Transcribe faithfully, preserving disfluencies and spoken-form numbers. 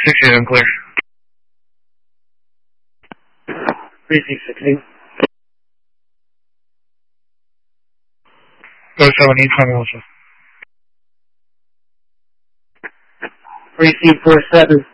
six eight, I'm clear. Precinct sixteen. Go seven eight, Simon also. Precinct four seven.